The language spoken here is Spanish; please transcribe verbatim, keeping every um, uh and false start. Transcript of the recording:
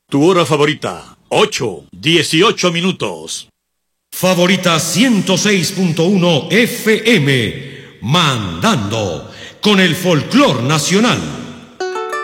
Tu hora favorita, ocho, dieciocho minutos. Favorita ciento seis punto uno F M, mandando con el folclor nacional.